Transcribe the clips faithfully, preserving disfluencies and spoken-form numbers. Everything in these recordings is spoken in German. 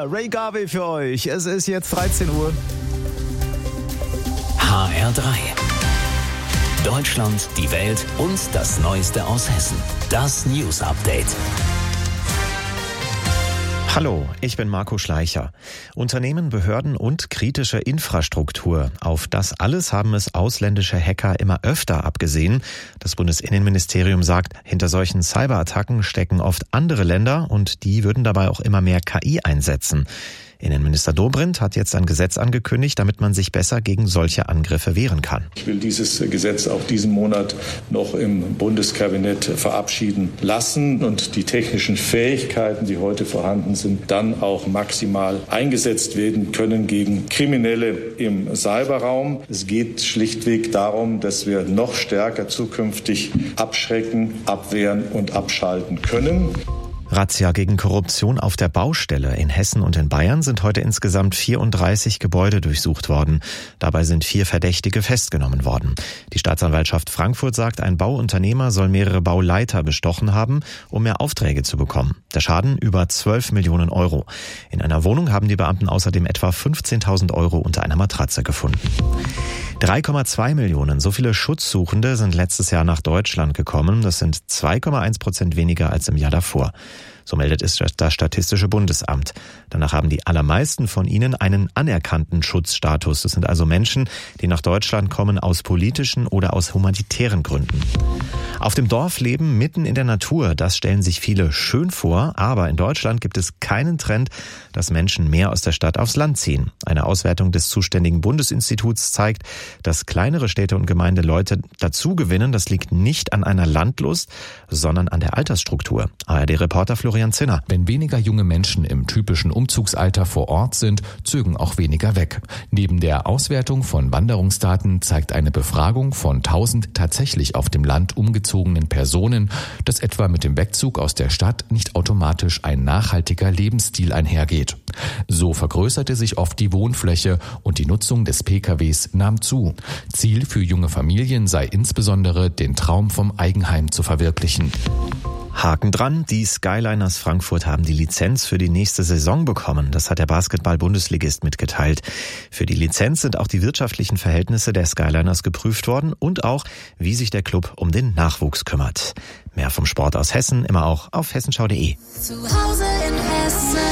Ray Garvey für euch. Es ist jetzt dreizehn Uhr. H R drei. Deutschland, die Welt und das Neueste aus Hessen. Das News Update. Hallo, ich bin Marco Schleicher. Unternehmen, Behörden und kritische Infrastruktur. Auf das alles haben es ausländische Hacker immer öfter abgesehen. Das Bundesinnenministerium sagt, hinter solchen Cyberattacken stecken oft andere Länder und die würden dabei auch immer mehr K I einsetzen. Innenminister Dobrindt hat jetzt ein Gesetz angekündigt, damit man sich besser gegen solche Angriffe wehren kann. Ich will dieses Gesetz auch diesen Monat noch im Bundeskabinett verabschieden lassen und die technischen Fähigkeiten, die heute vorhanden sind, dann auch maximal eingesetzt werden können gegen Kriminelle im Cyberraum. Es geht schlichtweg darum, dass wir noch stärker zukünftig abschrecken, abwehren und abschalten können. Razzia gegen Korruption auf der Baustelle. In Hessen und in Bayern sind heute insgesamt vierunddreißig Gebäude durchsucht worden. Dabei sind vier Verdächtige festgenommen worden. Die Staatsanwaltschaft Frankfurt sagt, ein Bauunternehmer soll mehrere Bauleiter bestochen haben, um mehr Aufträge zu bekommen. Der Schaden über zwölf Millionen Euro. In einer Wohnung haben die Beamten außerdem etwa fünfzehntausend Euro unter einer Matratze gefunden. drei Komma zwei Millionen, so viele Schutzsuchende sind letztes Jahr nach Deutschland gekommen. Das sind zwei Komma eins Prozent weniger als im Jahr davor. So meldet es das Statistische Bundesamt. Danach haben die allermeisten von ihnen einen anerkannten Schutzstatus. Das sind also Menschen, die nach Deutschland kommen aus politischen oder aus humanitären Gründen. Auf dem Dorf leben mitten in der Natur, das stellen sich viele schön vor, aber in Deutschland gibt es keinen Trend, dass Menschen mehr aus der Stadt aufs Land ziehen. Eine Auswertung des zuständigen Bundesinstituts zeigt, dass kleinere Städte und Gemeinden Leute dazu gewinnen. Das liegt nicht an einer Landlust, sondern an der Altersstruktur. A R D-Reporter Florian Zinner. Wenn weniger junge Menschen im typischen Umzugsalter vor Ort sind, zögen auch weniger weg. Neben der Auswertung von Wanderungsdaten zeigt eine Befragung von tausend tatsächlich auf dem Land umgezogenen Personen, dass etwa mit dem Wegzug aus der Stadt nicht automatisch ein nachhaltiger Lebensstil einhergeht. So vergrößerte sich oft die Wohnfläche und die Nutzung des P K Ws nahm zu. Ziel für junge Familien sei insbesondere, den Traum vom Eigenheim zu verwirklichen. Haken dran, die Skyliners Frankfurt haben die Lizenz für die nächste Saison bekommen. Das hat der Basketball-Bundesligist mitgeteilt. Für die Lizenz sind auch die wirtschaftlichen Verhältnisse der Skyliners geprüft worden und auch, wie sich der Club um den Nachwuchs kümmert. Mehr vom Sport aus Hessen, immer auch auf hessenschau punkt de. Zu Hause in Hessen.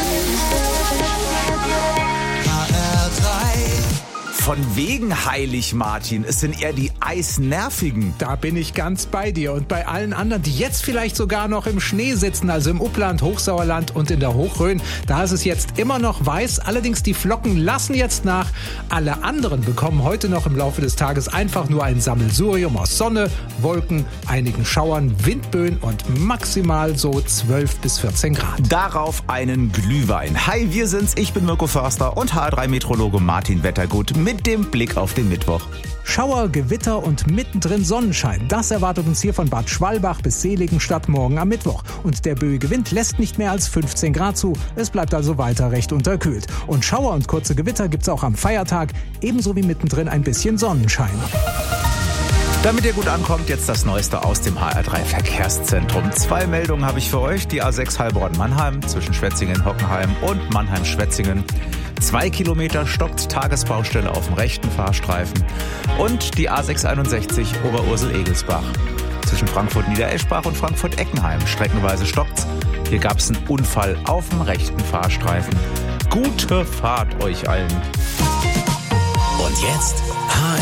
Von wegen heilig, Martin. Es sind eher die Eisnervigen. Da bin ich ganz bei dir. Und bei allen anderen, die jetzt vielleicht sogar noch im Schnee sitzen, also im Upland, Hochsauerland und in der Hochrhön, da ist es jetzt immer noch weiß. Allerdings die Flocken lassen jetzt nach. Alle anderen bekommen heute noch im Laufe des Tages einfach nur ein Sammelsurium aus Sonne, Wolken, einigen Schauern, Windböen und maximal so zwölf bis vierzehn Grad. Darauf einen Glühwein. Hi, wir sind's. Ich bin Mirko Förster und H R drei Meteorologe Martin Wettergut mit dem Blick auf den Mittwoch. Schauer, Gewitter und mittendrin Sonnenschein. Das erwartet uns hier von Bad Schwalbach bis Seligenstadt morgen am Mittwoch. Und der böige Wind lässt nicht mehr als fünfzehn Grad zu. Es bleibt also weiter recht unterkühlt. Und Schauer und kurze Gewitter gibt's auch am Feiertag, ebenso wie mittendrin ein bisschen Sonnenschein. Damit ihr gut ankommt, jetzt das Neueste aus dem H R drei Verkehrszentrum. Zwei Meldungen habe ich für euch. Die A sechs Heilbronn-Mannheim zwischen Schwetzingen-Hockenheim und Mannheim-Schwetzingen. Zwei Kilometer stoppt Tagesbaustelle auf dem rechten Fahrstreifen. Und die A sechs einundsechzig Oberursel-Egelsbach zwischen Frankfurt-Niedereschbach und Frankfurt-Eckenheim. Streckenweise stoppt's. Hier gab es einen Unfall auf dem rechten Fahrstreifen. Gute Fahrt euch allen. Und jetzt H R